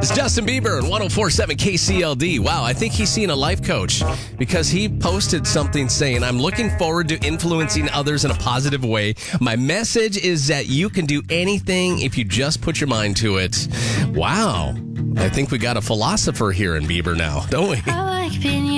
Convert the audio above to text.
is Justin Bieber and 104.7 KCLD. Wow, I think he's seen a life coach because he posted something saying, I'm looking forward to influencing others in a positive way. My message is that you can do anything if you just put your mind to it. Wow. I think we got a philosopher here in Bieber now, don't we? I like being